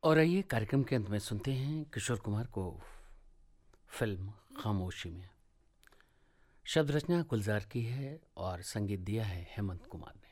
और आइए कार्यक्रम के अंत में सुनते हैं किशोर कुमार को फिल्म खामोशी में। शब्द रचना गुलजार की है और संगीत दिया है हेमंत कुमार ने।